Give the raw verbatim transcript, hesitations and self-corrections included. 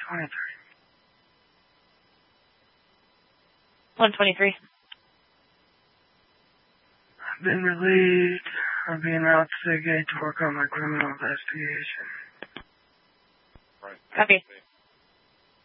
twenty-three. one twenty-three. I've been relieved. I'm being route to Gate to work on my criminal investigation. Right. Copy.